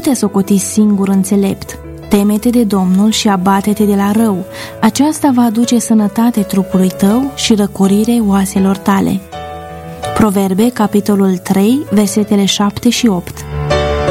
te socoti singur înțelept. Teme-te de Domnul și abate-te de la rău. Aceasta va aduce sănătate trupului tău și răcorire oaselor tale. Proverbe, capitolul 3, versetele 7 și 8.